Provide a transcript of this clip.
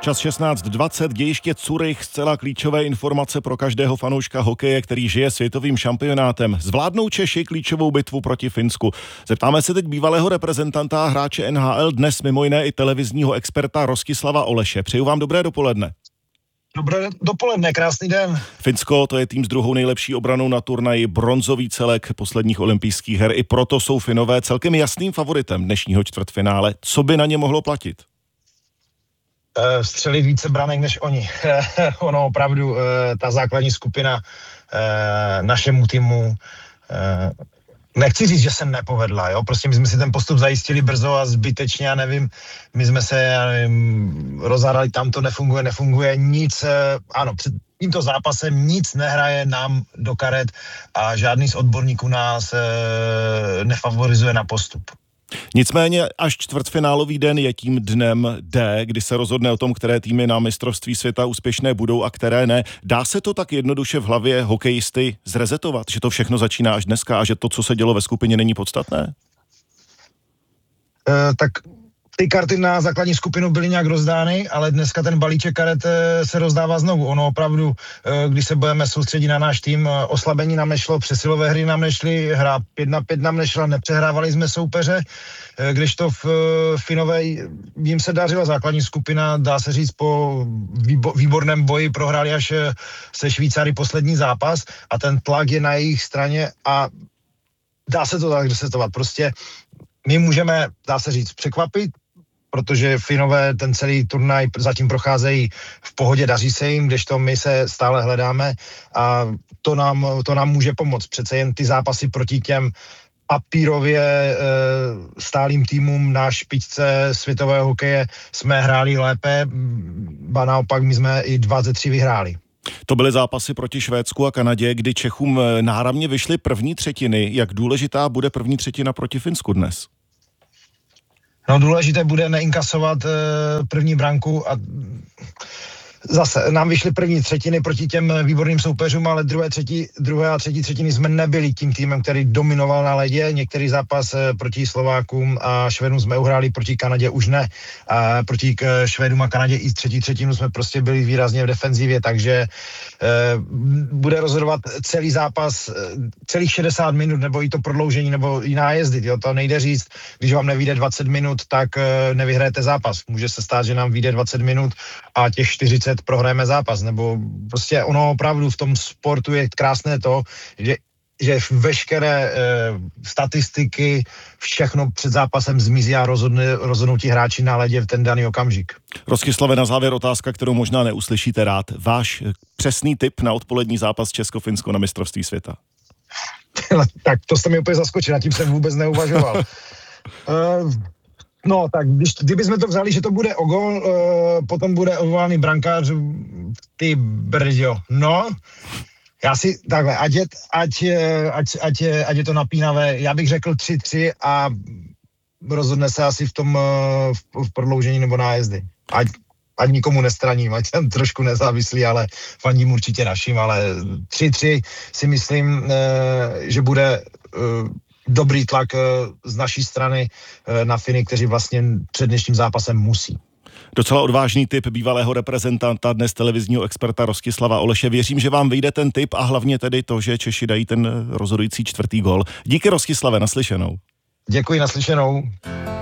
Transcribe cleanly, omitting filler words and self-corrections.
Čas 16:20, dějiště Zurich, zcela klíčové informace pro každého fanouška hokeje, který žije světovým šampionátem. Zvládnou Češi klíčovou bitvu proti Finsku? Zeptáme se teď bývalého reprezentanta a hráče NHL, dnes mimo jiné i televizního experta Rostislava Oleše. Přeju vám dobré dopoledne. Dobré dopoledne, krásný den. Finsko, to je tým s druhou nejlepší obranou na turnaji, bronzový celek posledních olympijských her. I proto jsou Finové celkem jasným favoritem dnešního čtvrtfinále. Co by na ně mohlo platit? Střelit více branek než oni. Ono opravdu, ta základní skupina našemu týmu, nechci říct, že se nepovedla, jo? Prostě my jsme si ten postup zajistili brzo a zbytečně, já nevím, my jsme se rozhádali, tam to nefunguje nic, ano, před tímto zápasem nic nehraje nám do karet a žádný z odborníků nás nefavorizuje na postup. Nicméně až čtvrtfinálový den je tím dnem D, kdy se rozhodne o tom, které týmy na mistrovství světa úspěšné budou a které ne. Dá se to tak jednoduše v hlavě hokejisty zrezetovat, že to všechno začíná až dneska a že to, co se dělo ve skupině, není podstatné? Tak ty karty na základní skupinu byly nějak rozdány, ale dneska ten balíček karet se rozdává znovu. Ono opravdu, když se budeme soustředit na náš tým, oslabení nám nešlo, přesilové hry nám nešly, hra 5-5 nám nešla, nepřehrávali jsme soupeře, kdežto v Finové jim se dařila základní skupina, dá se říct, po výborném boji prohráli až se Švýcary poslední zápas a ten tlak je na jejich straně a dá se to tak resetovat. Prostě my můžeme, dá se říct, překvapit, protože Finové ten celý turnaj zatím procházejí v pohodě, daří se jim, kdežto my se stále hledáme a to nám může pomoct. Přece jen ty zápasy proti těm papírově stálým týmům na špičce světového hokeje jsme hráli lépe, ba naopak my jsme i 2 ze 3 vyhráli. To byly zápasy proti Švédsku a Kanadě, kdy Čechům náramně vyšly první třetiny. Jak důležitá bude první třetina proti Finsku dnes? No, důležité bude neinkasovat první branku a zase nám vyšly první třetiny proti těm výborným soupeřům, ale druhé a třetí třetiny jsme nebyli tím týmem, který dominoval na ledě. Některý zápas proti Slovákům a Švédům jsme uhráli, proti Kanadě už ne. A proti Švédům a Kanadě i třetí třetinu jsme prostě byli výrazně v defenzivě, takže bude rozhodovat celý zápas, celých 60 minut, nebo i to prodloužení, nebo i nájezdy. Jo? To nejde říct, když vám nevyjde 20 minut, tak nevyhrajete zápas. Může se stát, že nám vyjde 20 minut a těch 40 prohrajeme zápas, nebo prostě ono opravdu v tom sportu je krásné to, že veškeré statistiky, všechno před zápasem zmizí a rozhodnou ti hráči na ledě v ten daný okamžik. Rostislave, na závěr otázka, kterou možná neuslyšíte rád. Váš přesný tip na odpolední zápas Česko-Finsko na mistrovství světa? Tak to jste mi úplně zaskočil, nad tím jsem vůbec neuvažoval. No, tak kdyby jsme to vzali, že to bude o gól, potom bude odvolaný brankář, ty brďo. No, já si takhle, ať je to napínavé, já bych řekl 3-3 a rozhodne se asi v tom v prodloužení nebo nájezdy. Ať nikomu nestraním, ať jsem trošku nezávislý, ale fandím určitě našim, ale 3-3 si myslím, že bude dobrý tlak z naší strany na Finy, kteří vlastně před dnešním zápasem musí. Docela odvážný tip bývalého reprezentanta, dnes televizního experta Rostislava Oleše. Věřím, že vám vyjde ten tip a hlavně tedy to, že Češi dají ten rozhodující 4. gól. Díky, Rostislave, naslyšenou. Děkuji, naslyšenou.